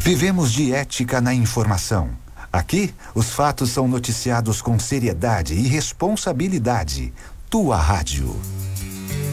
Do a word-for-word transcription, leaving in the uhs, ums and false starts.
Vivemos de ética na informação. Aqui, os fatos são noticiados com seriedade e responsabilidade. Tua Rádio.